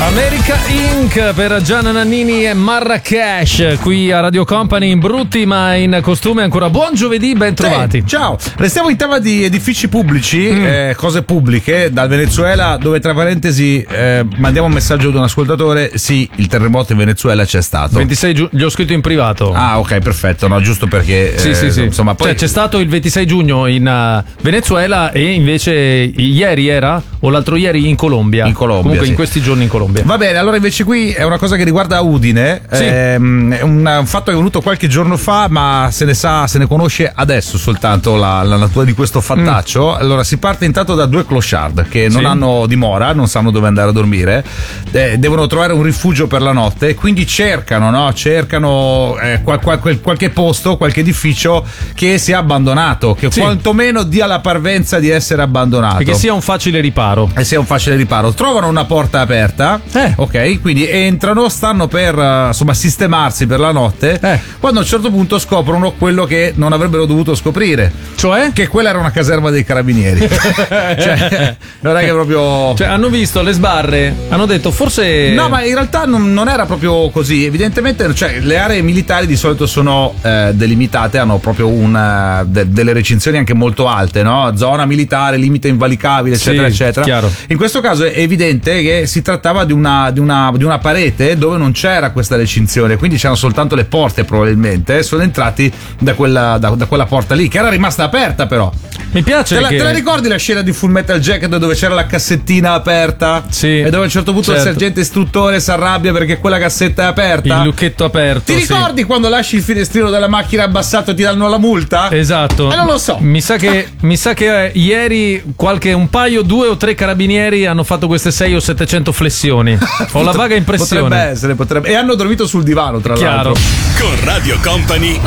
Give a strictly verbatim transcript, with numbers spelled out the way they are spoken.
America Incorporated per Gianna Nannini e Marrakesh qui a Radio Company, in brutti ma in costume ancora. Buon giovedì, ben trovati. Sì, ciao, restiamo in tema di edifici pubblici, mm. eh, cose pubbliche, dal Venezuela, dove tra parentesi eh, mandiamo un messaggio ad un ascoltatore. Sì, il terremoto in Venezuela c'è stato ventisei giugno, gli ho scritto in privato. Ah, ok, perfetto, no, giusto perché sì, eh, sì, sì. Insomma, poi cioè, c'è stato il ventisei giugno in uh, Venezuela e invece ieri era o l'altro ieri in Colombia. In Colombia, comunque sì. In questi giorni in Colombia. Va bene, allora invece qui è una cosa che riguarda Udine, sì. ehm, è un, un fatto che è venuto qualche giorno fa, ma se ne sa, se ne conosce adesso soltanto la, la natura di questo fattaccio. Mm. Allora si parte intanto da due clochard che non sì. hanno dimora, non sanno dove andare a dormire, eh, devono trovare un rifugio per la notte e quindi cercano, no? Cercano eh, qual, qual, qualche posto, qualche edificio che sia abbandonato, che sì. quantomeno dia la parvenza di essere abbandonato e che sia un facile riparo. E sia un facile riparo. Trovano una porta aperta, eh. ok, quindi entrano, stanno per uh, insomma sistemarsi per la notte, eh. quando a un certo punto scoprono quello che non avrebbero dovuto scoprire, cioè che quella era una caserma dei carabinieri. Cioè, non è che proprio, cioè, hanno visto le sbarre, hanno detto forse no, ma in realtà non, non era proprio così. Evidentemente, cioè, le aree militari di solito sono eh, delimitate, hanno proprio una, de, delle recinzioni anche molto alte, no? Zona militare, limite invalicabile, eccetera, sì, eccetera. Chiaro. In questo caso è evidente che si trattava di una, di una, di una parete dove non c'era questa recinzione, quindi c'erano soltanto le porte, probabilmente sono entrati da quella, da, da quella porta lì, che era rimasta aperta. Però mi piace te la, che... te la ricordi la scena di Full Metal Jacket dove c'era la cassettina aperta? Sì, e dove a un certo punto certo. il sergente istruttore si arrabbia perché quella cassetta è aperta, il lucchetto aperto. Ti ricordi sì. quando lasci il finestrino della macchina abbassato e ti danno la multa? Esatto. E non lo so, mi sa che mi sa che eh, ieri qualche un paio, due o tre carabinieri hanno fatto queste sei o settecento flessioni. Ho la vaga impressione. Potrebbe essere, potrebbe. E hanno dormito sul divano, tra Chiaro. l'altro. Con Radio Company